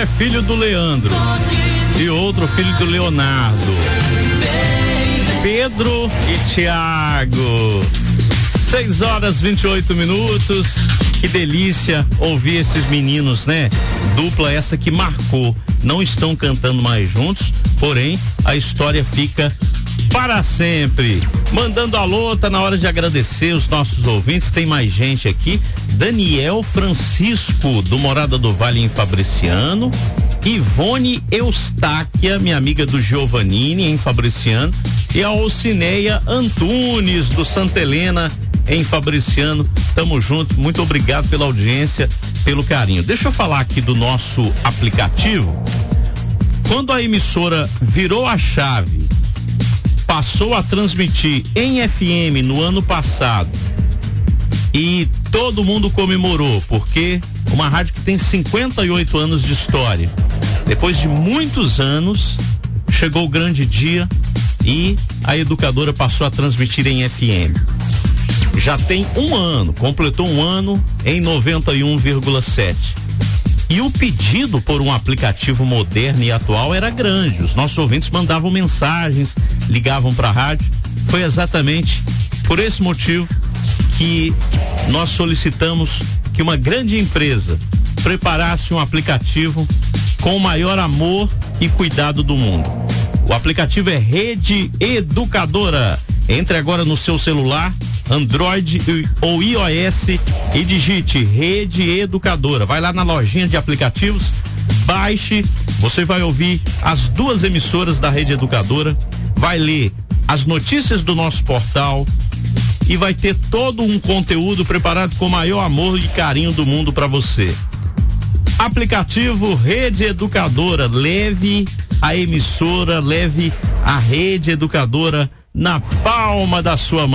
é filho do Leandro e outro filho do Leonardo. Pedro e Tiago. 6h28. Que delícia ouvir esses meninos, né? Dupla essa que marcou. Não estão cantando mais juntos, porém a história fica para sempre. Mandando alô, tá na hora de agradecer os nossos ouvintes. Tem mais gente aqui. Daniel Francisco, do Morada do Vale em Fabriciano. Ivone Eustáquia, minha amiga do Giovannini em Fabriciano. E a Alcineia Antunes, do Santa Helena em Fabriciano. Tamo junto, muito obrigado pela audiência, pelo carinho. Deixa eu falar aqui do nosso aplicativo. Quando a emissora virou a chave, passou a transmitir em FM no ano passado e todo mundo comemorou, porque uma rádio que tem 58 anos de história, depois de muitos anos, chegou o grande dia e a Educadora passou a transmitir em FM. Já tem um ano, completou um ano em 91,7. E o pedido por um aplicativo moderno e atual era grande. Os nossos ouvintes mandavam mensagens, ligavam para a rádio. Foi exatamente por esse motivo que nós solicitamos que uma grande empresa preparasse um aplicativo com o maior amor e cuidado do mundo. O aplicativo é Rede Educadora. Entre agora no seu celular, Android ou iOS e digite Rede Educadora. Vai lá na lojinha de aplicativos, baixe, você vai ouvir as duas emissoras da Rede Educadora, vai ler as notícias do nosso portal e vai ter todo um conteúdo preparado com o maior amor e carinho do mundo para você. Aplicativo Rede Educadora, leve a emissora, leve a Rede Educadora na palma da sua mão.